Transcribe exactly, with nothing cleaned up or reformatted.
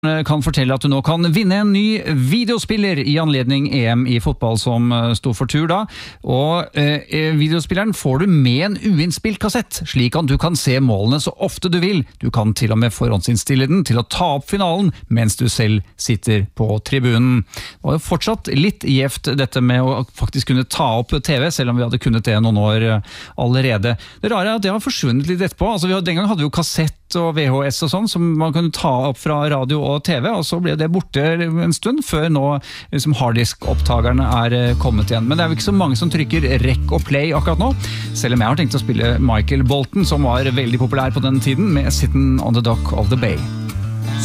kan fortelle at du nå kan vinne en ny videospiller i anledning E M i fotball som stod for tur da. Og eh, videospilleren får du med en uinnspilt kassett, slik at du kan se målene så ofte du vil. Du kan til og med forhåndsinnstille den til å ta opp finalen mens du selv sitter på tribunen. Det var jo fortsatt litt gjevt dette med å faktisk kunne ta opp T V, selv om vi hadde kunnet det noen år allerede. Det rare er at det har forsvunnet litt etterpå. Altså, vi hadde, den gang hadde vi jo kassett og V H S og sånn, som man kunne ta opp fra radio og T V, og så ble det borte en stund, før nå liksom harddisk-opptagerne er kommet igjen. Men det er jo ikke så mange som trykker rekk og play akkurat nå, selv om jeg har tenkt å spille Michael Bolton, som var veldig populær på den tiden, med Sitting on the Dock of the Bay.